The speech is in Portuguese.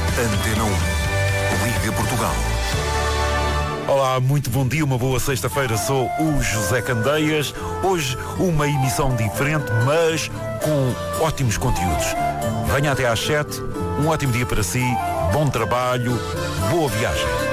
Antena 1. Liga Portugal. Olá, muito bom dia, uma boa sexta-feira, sou o José Candeias. Hoje uma emissão diferente, mas com ótimos conteúdos. Venha até às 7, um ótimo dia para si, bom trabalho, boa viagem.